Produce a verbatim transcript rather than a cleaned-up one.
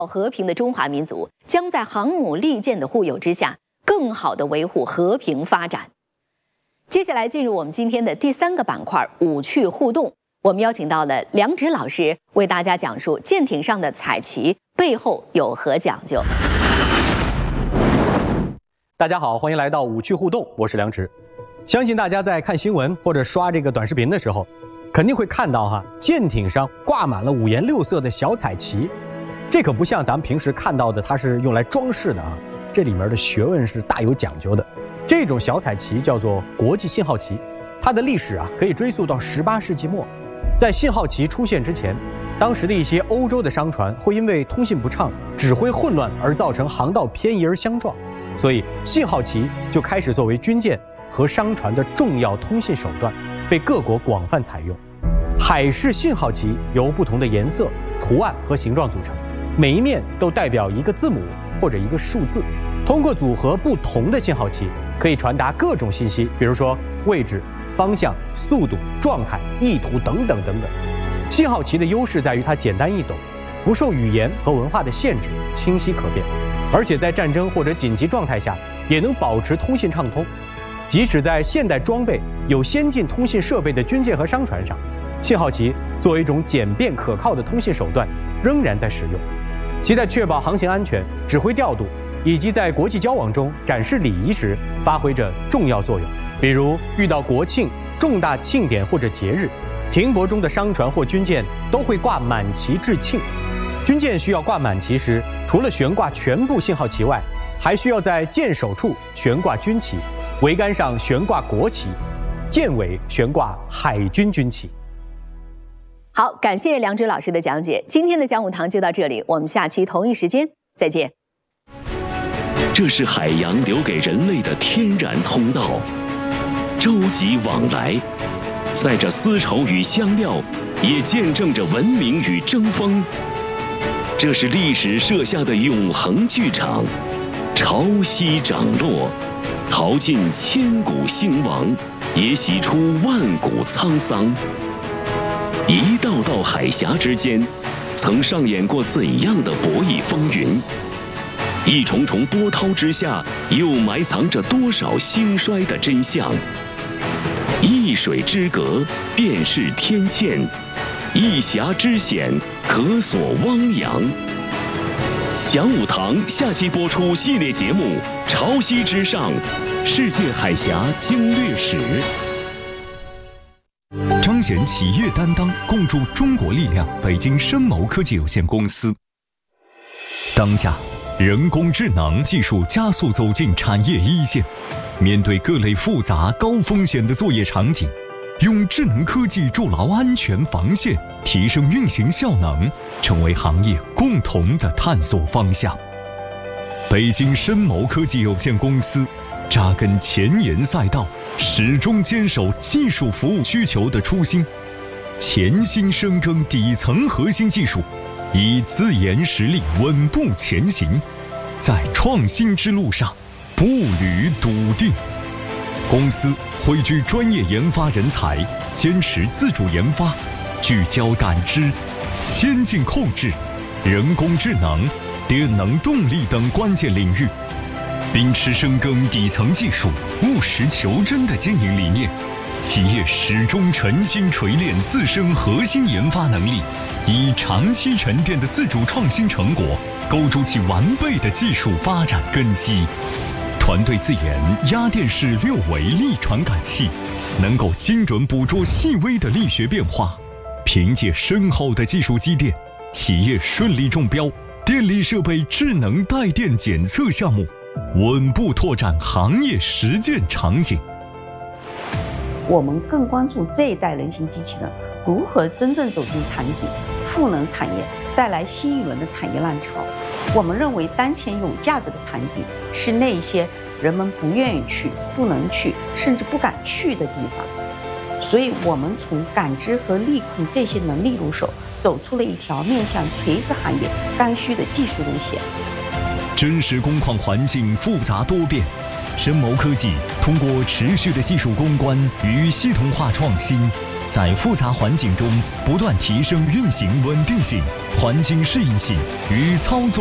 和平的中华民族将在航母利剑的护佑之下，更好地维护和平发展。接下来进入我们今天的第三个板块——武趣互动。我们邀请到了梁植老师，为大家讲述舰艇上的彩旗背后有何讲究。 大家好，欢迎来到武趣互动，我是梁植。相信大家在看新闻或者刷这个短视频的时候，肯定会看到哈，舰艇上挂满了五颜六色的小彩旗。这可不像咱们平时看到的，它是用来装饰的啊，这里面的学问是大有讲究的。这种小彩旗叫做国际信号旗，它的历史啊可以追溯到十八世纪末。在信号旗出现之前，当时的一些欧洲的商船会因为通信不畅、指挥混乱而造成航道偏移而相撞，所以信号旗就开始作为军舰和商船的重要通信手段，被各国广泛采用。海事信号旗由不同的颜色、图案和形状组成，每一面都代表一个字母或者一个数字。通过组合不同的信号旗，可以传达各种信息，比如说位置、方向、速度、状态、意图等等等等。信号旗的优势在于它简单易懂，不受语言和文化的限制，清晰可辨，而且在战争或者紧急状态下也能保持通信畅通。即使在现代装备有先进通信设备的军舰和商船上，信号旗作为一种简便可靠的通信手段仍然在使用，其在确保航行安全、指挥调度以及在国际交往中展示礼仪时发挥着重要作用。比如遇到国庆、重大庆典或者节日，停泊中的商船或军舰都会挂满旗致庆。军舰需要挂满旗时，除了悬挂全部信号旗外，还需要在舰首处悬挂军旗，桅杆上悬挂国旗，舰尾悬挂海军军旗。 好，感谢梁植老师的讲解。今天的讲武堂就到这里，我们下期同一时间再见。 这是海洋留给人类的天然通道，舟楫往来，在这丝绸与香料，也见证着文明与争锋。这是历史设下的永恒剧场，潮汐涨落，淘尽千古兴亡，也洗出万古沧桑。一道道海峡之间，曾上演过怎样的博弈风云？一重重波涛之下，又埋藏着多少兴衰的真相？一水之隔，便是天堑；一峡之险，可锁汪洋。讲武堂下期播出系列节目《潮汐之上：世界海峡经略史》。 彰显企业担当，共筑中国力量。北京深谋科技有限公司。当下，人工智能技术加速走进产业一线，面对各类复杂高风险的作业场景，用智能科技筑牢安全防线，提升运行效能，成为行业共同的探索方向。北京深谋科技有限公司扎根前沿赛道，始终坚守技术服务需求的初心，潜心深耕底层核心技术，以自研实力稳步前行，在创新之路上步履笃定。公司汇聚专业研发人才，坚持自主研发，聚焦感知、先进控制、人工智能、电能动力等关键领域，秉持深耕底层技术、务实求真的经营理念，企业始终诚心锤炼自身核心研发能力，以长期沉淀的自主创新成果，构筑起完备的技术发展根基。团队自研压电式六维力传感器，能够精准捕捉细微的力学变化。凭借深厚的技术积淀，企业顺利中标电力设备智能带电检测项目，稳步拓展行业实践场景。 我们更关注这一代人形机器人如何真正走进场景，赋能产业，带来新一轮的产业浪潮。我们认为当前有价值的场景是那些人们不愿意去、不能去，甚至不敢去的地方。所以我们从感知和力控这些能力入手，走出了一条面向垂直行业刚需的技术路线。 真实工况环境复杂多变，深谋科技通过持续的技术攻关与系统化创新， 在复杂环境中不断提升运行稳定性、环境适应性与操作